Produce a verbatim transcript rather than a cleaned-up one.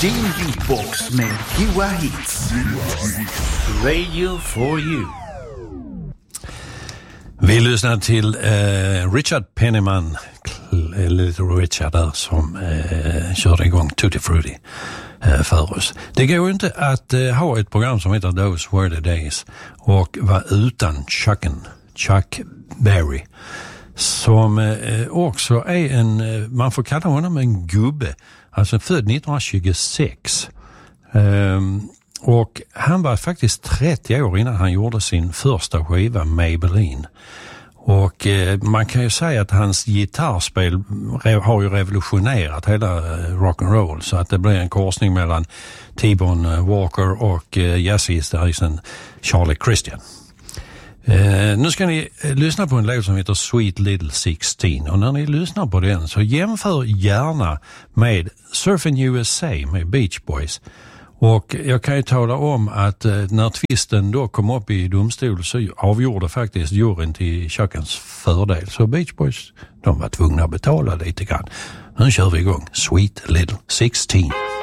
Din Jukebox med Goa Hits. Radio for you. Vi lyssnar till eh, Richard Penniman, eller Richard där, som eh, körde igång Tutti Frutti eh, för oss. Det går ju inte att eh, ha ett program som heter Those Were the Days och vara utan Chucken, Chuck Berry, som eh, också är en, eh, man får kalla honom en gubbe, alltså född nittonhundratjugosex. Um, och han var faktiskt trettio år innan han gjorde sin första skiva Maybelline. Och eh, man kan ju säga att hans gitarrspel re- har ju revolutionerat hela eh, rock'n'roll, så att det blir en korsning mellan T-Bone Walker och eh, jazzgitarristen Charlie Christian. Eh, nu ska ni eh, lyssna på en låt som heter Sweet Little sexton, och när ni lyssnar på den så jämför gärna med Surfing U S A med Beach Boys. Och jag kan ju tala om att eh, när tvisten då kom upp i domstol så avgjorde faktiskt juryn till Chuckens fördel. Så Beach Boys, de var tvungna att betala lite grann. Nu kör vi igång Sweet Little sexton.